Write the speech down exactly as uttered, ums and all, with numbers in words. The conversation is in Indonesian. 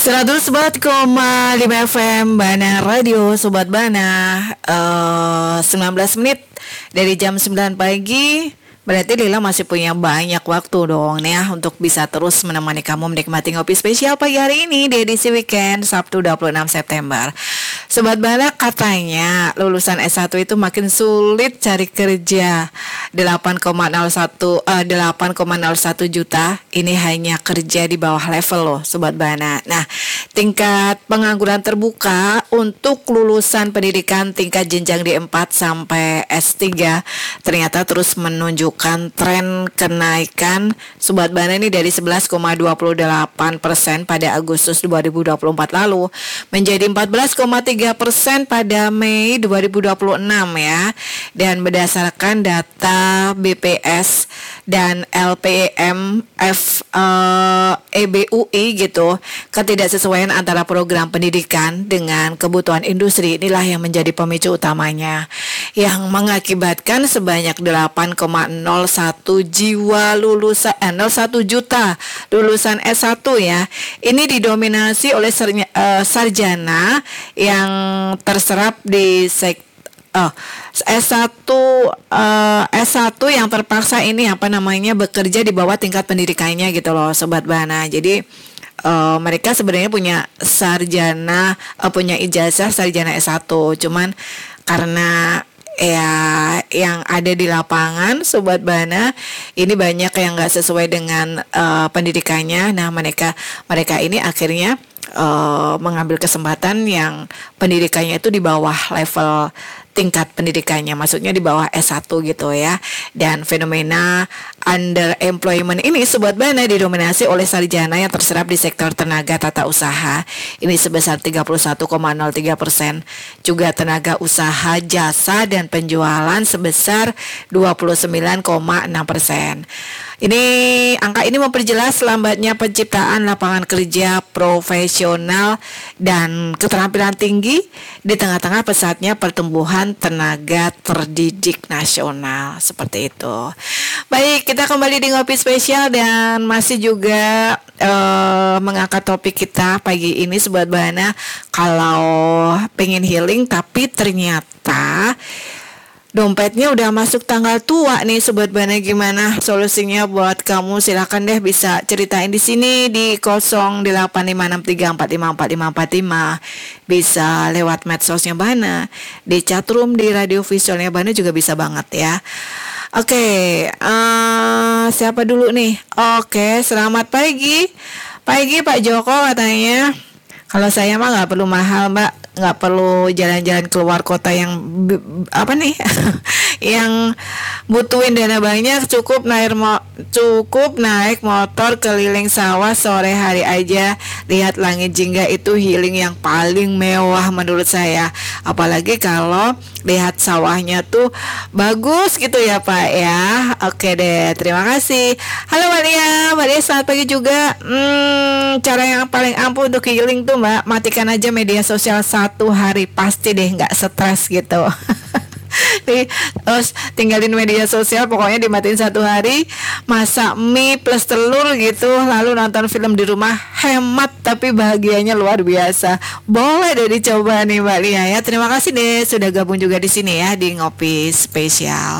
seratus empat koma lima F M Bana Radio, Sobat Bana. uh, sembilan belas menit dari jam sembilan pagi. Berarti Lila masih punya banyak waktu dong nih ya untuk bisa terus menemani kamu menikmati ngopi spesial pagi hari ini di edisi weekend Sabtu dua puluh enam September. Sobat Bana, katanya lulusan S satu itu makin sulit cari kerja. delapan koma nol satu uh, delapan koma nol satu juta ini hanya kerja di bawah level loh Sobat Bana. Nah, tingkat pengangguran terbuka untuk lulusan pendidikan tingkat jenjang D empat sampai S tiga ternyata terus menunjukkan tren kenaikan Sobat Bana ini dari sebelas koma dua delapan persen pada Agustus dua ribu dua puluh empat lalu menjadi empat belas koma tiga persen pada Mei dua ribu dua puluh enam ya. Dan berdasarkan data B P S dan L P M F uh, E B U I gitu, ketidaksesuaian antara program pendidikan dengan kebutuhan industri inilah yang menjadi pemicu utamanya yang mengakibatkan sebanyak delapan koma nol satu jiwa lulusan eh, nol satu juta lulusan S satu ya. Ini didominasi oleh sernya, uh, sarjana yang terserap di sektor Oh, S satu uh, S satu yang terpaksa ini apa namanya bekerja di bawah tingkat pendidikannya gitu loh Sobat Bana. Jadi uh, mereka sebenarnya punya sarjana uh, punya ijazah sarjana S satu, cuman karena ya yang ada di lapangan Sobat Bana ini banyak yang nggak sesuai dengan uh, pendidikannya. Nah, mereka mereka ini akhirnya uh, mengambil kesempatan yang pendidikannya itu di bawah level tingkat pendidikannya, maksudnya di bawah S satu gitu ya. Dan fenomena underemployment ini Sobat Bana didominasi oleh sarjana yang terserap di sektor tenaga tata usaha ini sebesar tiga puluh satu koma nol tiga persen, juga tenaga usaha jasa dan penjualan sebesar dua puluh sembilan koma enam persen. Ini angka ini memperjelas lambatnya penciptaan lapangan kerja profesional dan keterampilan tinggi di tengah-tengah pesatnya pertumbuhan tenaga terdidik nasional, seperti itu. Baik, kita kembali di ngopi spesial dan masih juga uh, mengangkat topik kita pagi ini Sobat Bana. Kalau pengen healing tapi ternyata dompetnya udah masuk tanggal tua nih Sobat Bana, gimana solusinya buat kamu? Silakan deh bisa ceritain di sini di nol delapan lima enam tiga empat lima empat lima empat lima. Bisa lewat medsosnya Bana, di chatroom di radio visualnya Bana juga bisa banget ya. Oke, uh, siapa dulu nih? Oke, selamat pagi. Pagi Pak Joko katanya. Kalau saya mah nggak perlu mahal Mbak, nggak perlu jalan-jalan keluar kota yang apa nih, yang butuhin dana banyak, cukup naik mo- cukup naik motor keliling sawah sore hari aja, lihat langit jingga, itu healing yang paling mewah menurut saya. Apalagi kalau lihat sawahnya tuh bagus gitu ya Pak ya. Oke deh, terima kasih. Halo Mbak Lia, Mbak Lia selamat pagi juga. Hmm, cara yang paling ampuh untuk healing tuh Mbak, matikan aja media sosial satu hari, pasti deh nggak stres gitu. Nih, terus tinggalin media sosial, pokoknya dimatiin satu hari, masak mie plus telur gitu, lalu nonton film di rumah, hemat tapi bahagianya luar biasa. Boleh deh dicoba nih Mbak Lia ya. Terima kasih deh sudah gabung juga di sini ya di ngopi spesial.